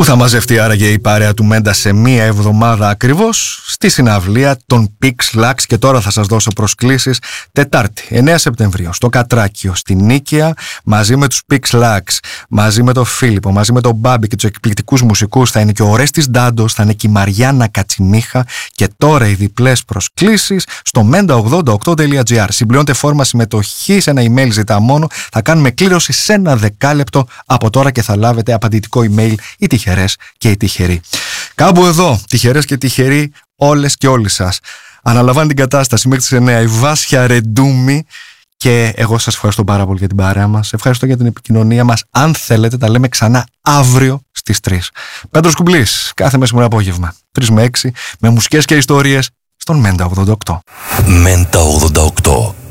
Πού θα μαζευτεί άραγε η παρέα του Μέντα σε μία εβδομάδα ακριβώς? Στη συναυλία των Pix Lux, και τώρα θα σας δώσω προσκλήσεις. Τετάρτη 9 Σεπτεμβρίου στο Κατράκιο, στη Νίκαια, μαζί με τους Pix Lux, μαζί με τον Φίλιππο, μαζί με τον Μπάμπη και τους εκπληκτικούς μουσικούς. Θα είναι και ο Ορέστης Ντάντος, θα είναι και η Μαριάννα Κατσιμίχα. Και τώρα οι διπλές προσκλήσεις στο menda88.gr. Συμπληρώνετε φόρμα συμμετοχή, σε ένα email ζητά μόνο. Θα κάνουμε κλήρωση σε ένα δεκάλεπτο από τώρα και θα λάβετε απαντητικό email οι τυχερές και οι τυχεροί. Κάπου εδώ, τυχερές και τυχεροί, όλες και όλοι σας. Αναλαμβάνει την κατάσταση μέχρι τις 9 η Βάσια Ρεντούμη. Και εγώ σας ευχαριστώ πάρα πολύ για την παρέα μας. Ευχαριστώ για την επικοινωνία μας. Αν θέλετε, τα λέμε ξανά αύριο στις 3. Πέτρος Κουμπλής, κάθε μεσημερινό απόγευμα, 3 με 6, με μουσικές και ιστορίες στον Μέντα 88. Μέντα 88.